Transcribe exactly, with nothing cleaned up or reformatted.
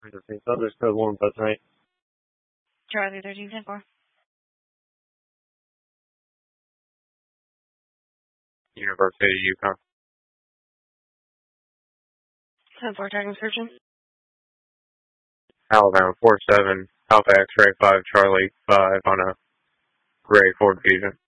Southwest Code one, plus night. Charlie thirteen ten four. University of Yukon. ten four tagging description. Alabama four seven, Alpha X-ray five, Charlie five on a gray Ford Fusion.